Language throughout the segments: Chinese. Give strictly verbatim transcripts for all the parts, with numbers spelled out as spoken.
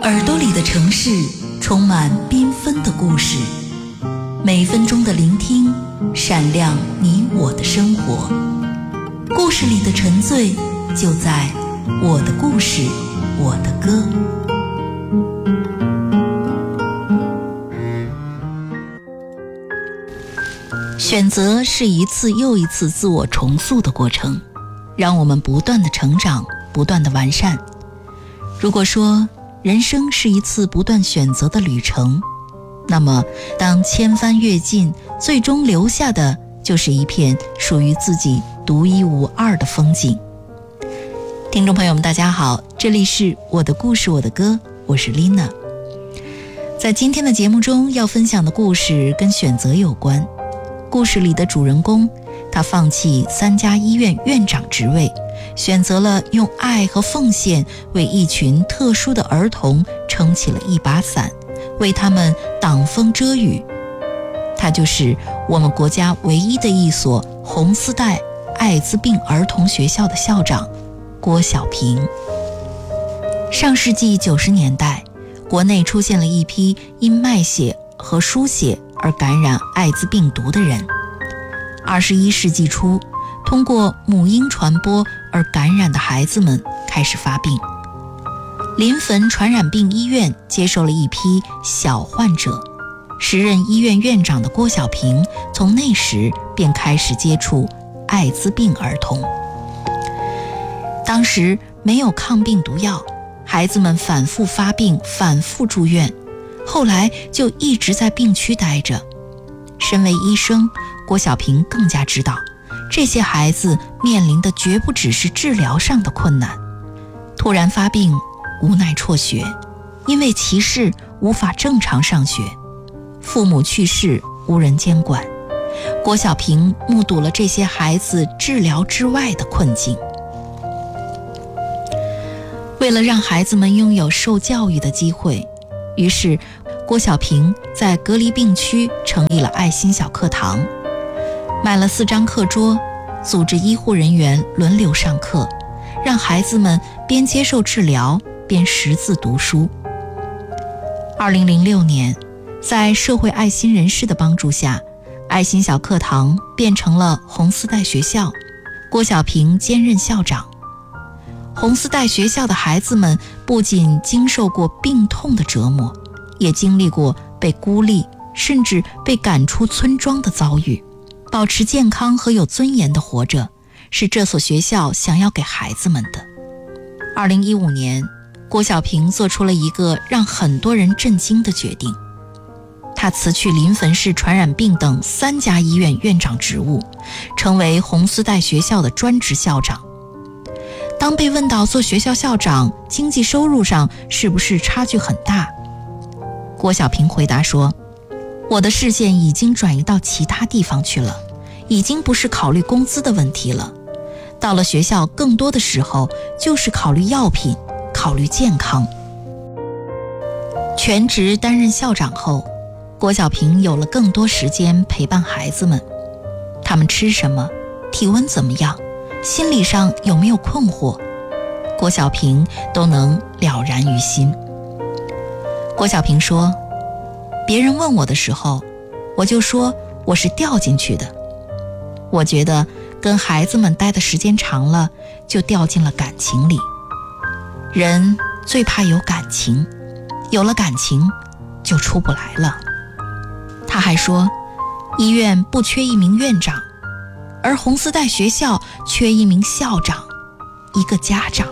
耳朵里的城市充满缤纷的故事，每分钟的聆听闪亮你我的生活。故事里的沉醉就在我的故事我的歌。选择是一次又一次自我重塑的过程，让我们不断的成长，不断的完善。如果说人生是一次不断选择的旅程，那么当千帆阅尽，最终留下的就是一片属于自己独一无二的风景。听众朋友们大家好，这里是我的故事我的歌，我是 Lina。 在今天的节目中要分享的故事跟选择有关。故事里的主人公，他放弃三家医院院长职位，选择了用爱和奉献为一群特殊的儿童撑起了一把伞，为他们挡风遮雨。他就是我们国家唯一的一所红丝带艾滋病儿童学校的校长郭小平。上世纪九十年代，国内出现了一批因卖血和输血而感染艾滋病毒的人。二十一世纪初，通过母婴传播而感染的孩子们开始发病。临汾传染病医院接受了一批小患者，时任医院院长的郭小平从那时便开始接触艾滋病儿童。当时没有抗病毒药，孩子们反复发病，反复住院，后来就一直在病区待着。身为医生，郭小平更加知道，这些孩子面临的绝不只是治疗上的困难。突然发病，无奈辍学，因为歧视无法正常上学，父母去世无人监管。郭小平目睹了这些孩子治疗之外的困境。为了让孩子们拥有受教育的机会，于是郭小平在隔离病区成立了爱心小课堂，买了四张课桌，组织医护人员轮流上课，让孩子们边接受治疗边识字读书。二零零六年，在社会爱心人士的帮助下，爱心小课堂变成了红丝带学校，郭小平兼任校长。红丝带学校的孩子们不仅经受过病痛的折磨，也经历过被孤立甚至被赶出村庄的遭遇。保持健康和有尊严的活着，是这所学校想要给孩子们的。二零一五年，郭小平做出了一个让很多人震惊的决定，他辞去临汾市传染病等三家医院院长职务，成为红丝带学校的专职校长。当被问到做学校校长经济收入上是不是差距很大，郭小平回答说，我的视线已经转移到其他地方去了，已经不是考虑工资的问题了。到了学校，更多的时候就是考虑药品，考虑健康。全职担任校长后，郭小平有了更多时间陪伴孩子们。他们吃什么，体温怎么样，心理上有没有困惑，郭小平都能了然于心。郭小平说，别人问我的时候，我就说我是掉进去的。我觉得跟孩子们待的时间长了，就掉进了感情里。人最怕有感情，有了感情就出不来了。他还说，医院不缺一名院长，而红丝带学校缺一名校长，一个家长。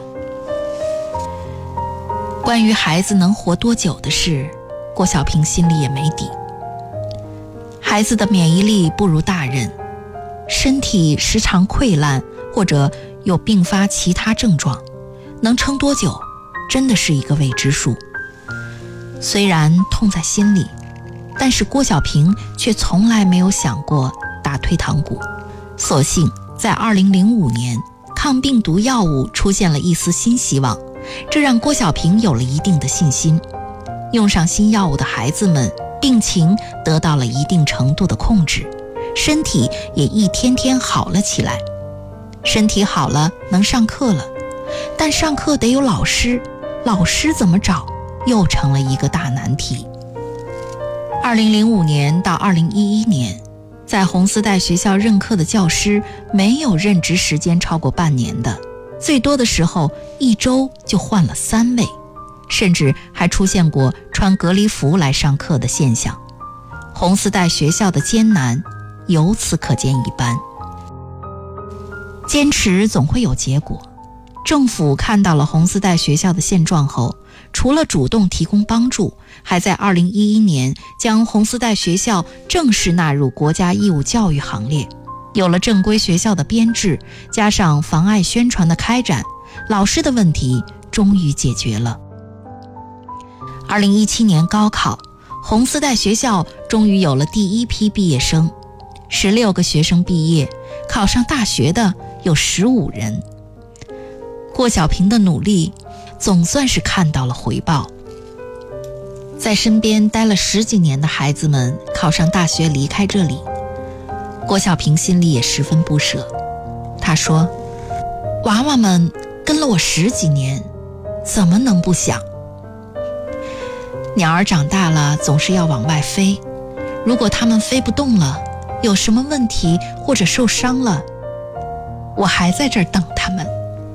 关于孩子能活多久的事，郭小平心里也没底。孩子的免疫力不如大人，身体时常溃烂或者有并发其他症状，能撑多久真的是一个未知数。虽然痛在心里，但是郭小平却从来没有想过打退堂鼓。所幸在二零零五年，抗病毒药物出现了一丝新希望，这让郭小平有了一定的信心。用上新药物的孩子们病情得到了一定程度的控制，身体也一天天好了起来。身体好了，能上课了，但上课得有老师，老师怎么找？ 又成了一个大难题。二零零五年到二零一一年，在红丝带学校任课的教师没有任职时间超过半年的，最多的时候一周就换了三位，甚至还出现过穿隔离服来上课的现象。红丝带学校的艰难由此可见一斑。坚持总会有结果。政府看到了红丝带学校的现状后，除了主动提供帮助，还在二零一一年将红丝带学校正式纳入国家义务教育行列。有了正规学校的编制，加上妨碍宣传的开展，老师的问题终于解决了。二零一七年高考，红丝带学校终于有了第一批毕业生，十六个学生毕业，考上大学的有十五人。郭小平的努力总算是看到了回报。在身边待了十几年的孩子们考上大学离开这里，郭小平心里也十分不舍。他说，娃娃们跟了我十几年，怎么能不想？鸟儿长大了总是要往外飞，如果它们飞不动了，有什么问题或者受伤了，我还在这儿等他们。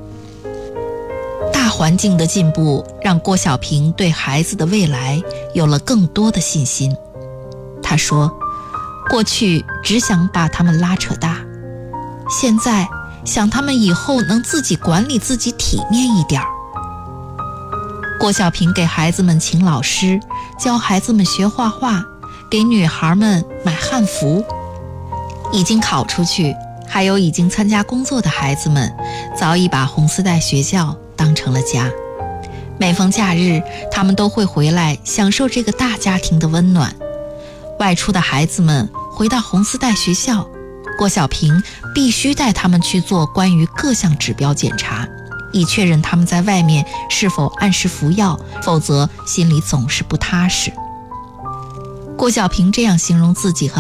大环境的进步让郭小平对孩子的未来有了更多的信心。他说，过去只想把他们拉扯大，现在想他们以后能自己管理自己体面一点儿。郭小平给孩子们请老师，教孩子们学画画，给女孩们买汉服。已经考出去，还有已经参加工作的孩子们，早已把红丝带学校当成了家。每逢假日，他们都会回来享受这个大家庭的温暖。外出的孩子们回到红丝带学校，郭小平必须带他们去做关于各项指标检查，以确认他们在外面是否按时服药，否则心里总是不踏实。郭小平这样形容自己和